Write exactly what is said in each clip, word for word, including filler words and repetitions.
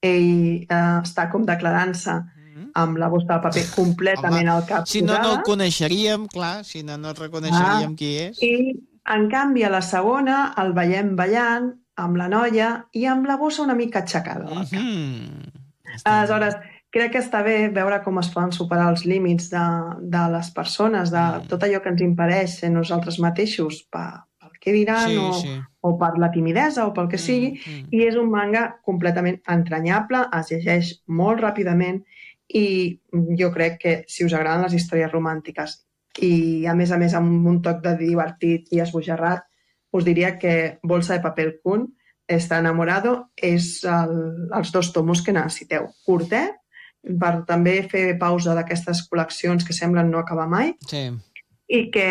ell eh, està com declarant-se amb la bossa de paper completament al cap si no, no el coneixeríem, clar, si no, no reconeixeríem qui és. I, en canvi, a la segona el veiem ballant amb la noia i amb la bossa una mica aixecada al cap. Mm-hmm. Aleshores, crec que està bé veure com es poden superar els límits de, de les persones, de mm. tot allò que ens impedeix ser nosaltres mateixos per, pel què diran sí, o, sí. o per la timidesa o pel que sigui, mm, mm. i és un manga completament entranyable, es llegeix molt ràpidament i jo crec que si us agraden les històries romàntiques i a més a més amb un toc de divertit i esbojarrat, us diria que Bolsa de Papel Kun, Está enamorado, és el, els dos tomos que necessiteu. Curtet, per també fer pausa d'aquestes col·leccions que semblen no acabar mai, sí. i que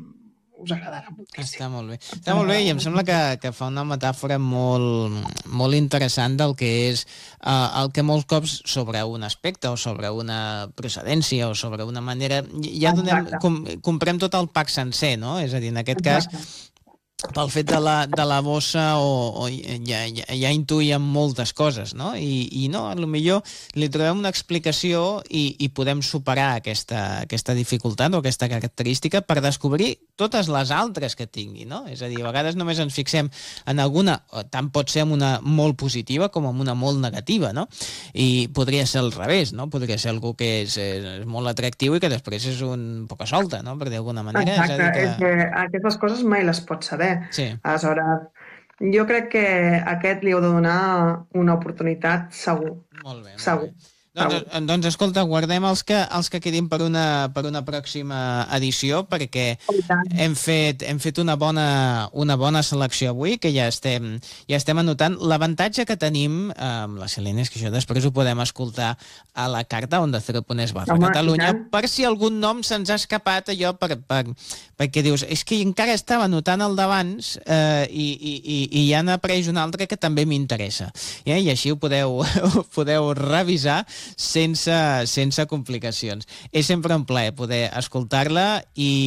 us agradarà moltíssim. Està molt bé. Està molt bé i em sembla que, que fa una metàfora molt, molt interessant del que és uh, el que molts cops sobre un aspecte o sobre una procedència o sobre una manera ja donem, com, comprem tot el pack sencer, no? És a dir, en aquest Exacte. cas pel fet de la, de la bossa o, o ja, ja, ja intuïem moltes coses, no? I, i no, potser li trobem una explicació i, i podem superar aquesta, aquesta dificultat o aquesta característica per descobrir totes les altres que tingui, no? És a dir, a vegades només ens fixem en alguna, tant pot ser en una molt positiva com en una molt negativa, no? I podria ser al revés, no? Podria ser algú que és, és molt atractiu i que després és un poca solta, no? Per dir d'alguna manera. Exacte, és, a dir que... és que aquestes coses mai les pots saber. Sí. Aleshores, jo crec que a aquest li heu de donar una oportunitat segur. Molt bé, molt segur. bé. Doncs, doncs escolta, guardem els que, els que quedin per una, per una pròxima edició perquè hem fet, hem fet una, bona, una bona selecció avui que ja estem, ja estem anotant. L'avantatge que tenim amb la Selena és que això després ho podem escoltar a la carta Onda Cero punt es barra Catalunya per si algun nom se'ns ha escapat allò per, per, perquè dius, és que encara estava anotant el d'abans eh, i, i, i ja n'apareix un altre que també m'interessa. Eh? I així ho podeu, ho podeu revisar sense, sense complicacions. És sempre un plaer poder escoltar-la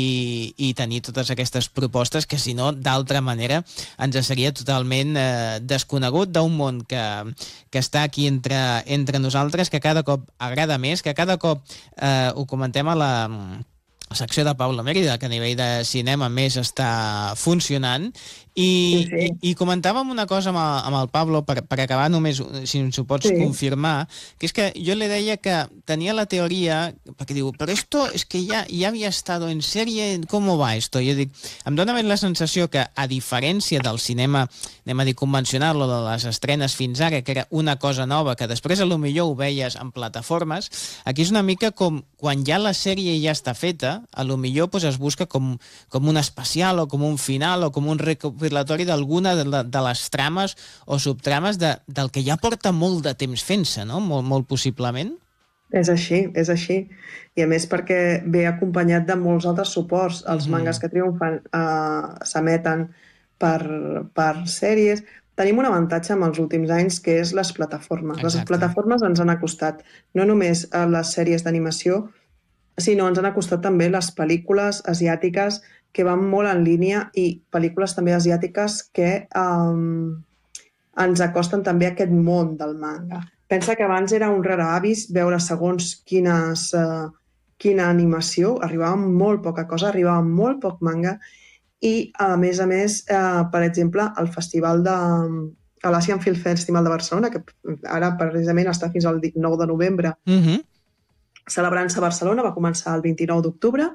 i, i tenir totes aquestes propostes que, si no, d'altra manera ens seria totalment eh, desconegut d'un món que, que està aquí entre, entre nosaltres, que cada cop agrada més, que cada cop eh, ho comentem a la secció de Paula Mérida, que a nivell de cinema més està funcionant. I, sí, sí. i, i comentàvem una cosa amb el, amb el Pablo, per, per acabar només, si ens ho pots sí. confirmar, que és que jo li deia que tenia la teoria, perquè diu, però esto es que ya, ya había estado en serie, ¿cómo va esto? Jo dic, em dóna més la sensació que, a diferència del cinema, anem a dir, convencional, o de les estrenes fins ara, que era una cosa nova, que després a lo millor ho veies en plataformes, aquí és una mica com quan ja la sèrie ja està feta, a lo millor pues, es busca com, com un especial o com un final o com un recopilatori d'alguna de, de les trames o subtrames de, del que ja porta molt de temps fent-se, no? Molt, molt possiblement. És així, és així. I a més perquè ve acompanyat de molts altres suports. Els mm. mangas que triomfen uh, s'emeten per, per sèries. Tenim un avantatge en els últims anys que és les plataformes. Exacte. Les plataformes ens han acostat no només a les sèries d'animació, sinó ens han acostat també les pel·lícules asiàtiques que van molt en línia i pel·lícules també asiàtiques que um, ens acosten també a aquest món del manga. Pensa que abans era un rara avis veure segons quines, uh, quina animació, arribava amb molt poca cosa, arribava amb molt poc manga i, a més a més, uh, per exemple, el festival de l'Asian Film Festival de Barcelona, que ara precisament està fins al dinou de novembre, mm-hmm. celebrant-se a Barcelona, va començar el vint-i-nou d'octubre,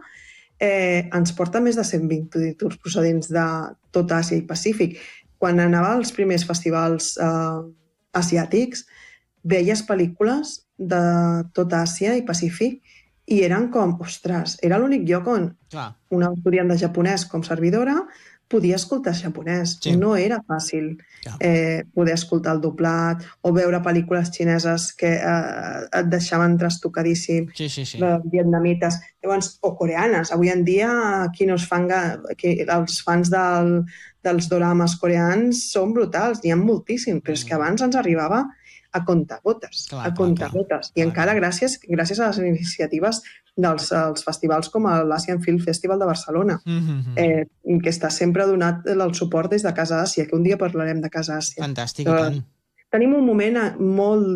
eh, ens porta més de cent vint títols procedents de tot Àsia i Pacífic. Quan anava als primers festivals eh, asiàtics, veies pel·lícules de tot Àsia i Pacífic i eren com, ostres, era l'únic lloc on Clar. Una estudiant de japonès com servidora podia escoltar japonès. Sí. No era fàcil eh, poder escoltar el doblat o veure pel·lícules xineses que eh, et deixaven trastocadíssim, sí, sí, sí. vietnamites, llavors, o coreanes. Avui en dia, aquí no es fan, aquí, els fans del, dels dorames coreans són brutals, n'hi ha moltíssim, però és que abans ens arribava a contagotes, clar, a contagotes. Clar, clar. I clar, encara clar. gràcies gràcies a les iniciatives dels els festivals com l'Asian Film Festival de Barcelona, mm-hmm. eh, que està sempre donat el suport des de Casa Àsia, que un dia parlarem de Casa Àsia. Fantàstic, i tant. Tenim un moment molt